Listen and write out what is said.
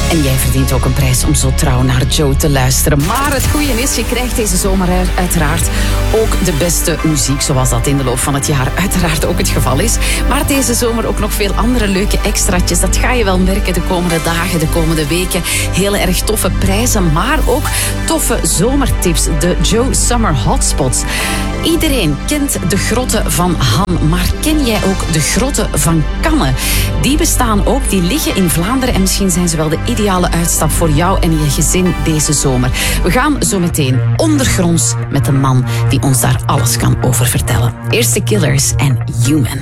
En jij verdient ook een prijs om zo trouw naar Joe te luisteren. Maar het goede is, je krijgt deze zomer uiteraard ook de beste muziek, zoals dat in de loop van het jaar uiteraard ook het geval is. Maar deze zomer ook nog veel andere leuke extraatjes. Dat ga je wel merken de komende dagen, de komende weken. Heel erg toffe prijzen, maar ook toffe zomertips. De Joe Summer Hotspots. Iedereen kent de grotten van Han, maar ken jij ook de grotten van Canne? Die bestaan ook, die liggen in Vlaanderen en misschien zijn ze wel de ideale uitstap voor jou en je gezin deze zomer. We gaan zo meteen ondergronds met een man die ons daar alles kan over vertellen. Eerst de Killers en Human.